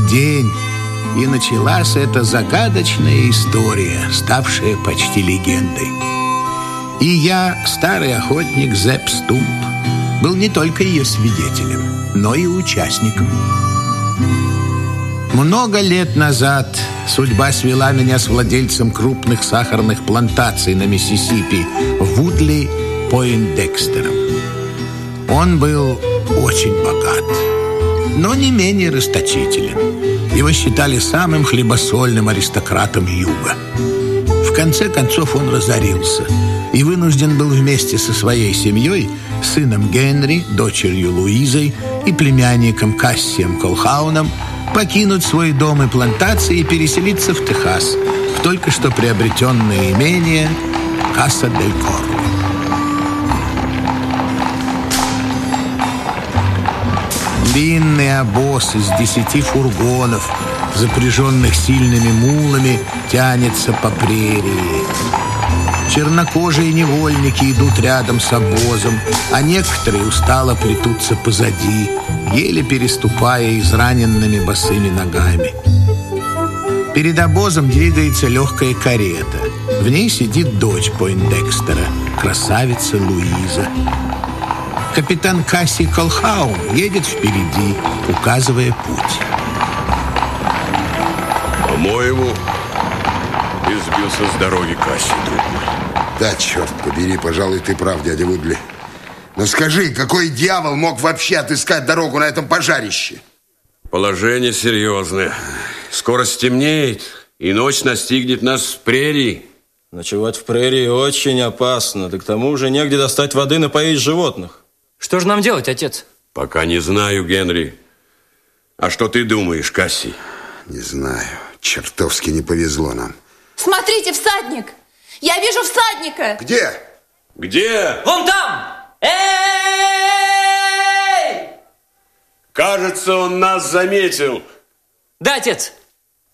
день, и началась эта загадочная история, ставшая почти легендой. И я, старый охотник Зепп Стумп, был не только ее свидетелем, но и участником. Много лет назад судьба свела меня с владельцем крупных сахарных плантаций на Миссисипи Вудли Пойндекстером. Он был очень богат, но не менее расточителен. Его считали самым хлебосольным аристократом Юга. В конце концов он разорился и вынужден был вместе со своей семьей, сыном Генри, дочерью Луизой и племянником Кассием Колхауном покинуть свой дом и плантации и переселиться в Техас, в только что приобретенное имение Каса-дель-Корво. Длинный обоз из 10 фургонов, запряженных сильными мулами, тянется по прерии. Чернокожие невольники идут рядом с обозом, а некоторые устало плетутся позади, еле переступая израненными босыми ногами. Перед обозом двигается легкая карета. В ней сидит дочь Пойндекстера, красавица Луиза. Капитан Касси Колхаун едет впереди, указывая путь. По-моему, ты сбился с дороги, Касси, друг мой. Да, черт побери, пожалуй, ты прав, дядя Вудли. Но скажи, какой дьявол мог вообще отыскать дорогу на этом пожарище? Положение серьезное. Скоро стемнеет, и ночь настигнет нас в прерии. Ночевать в прерии очень опасно. Да к тому же негде достать воды напоить животных. Что же нам делать, отец? Пока не знаю, Генри. А что ты думаешь, Касси? Не знаю. Чертовски не повезло нам. Смотрите, всадник! Я вижу всадника! Где? Где? Вон там! Эй! Кажется, он нас заметил. Да, отец.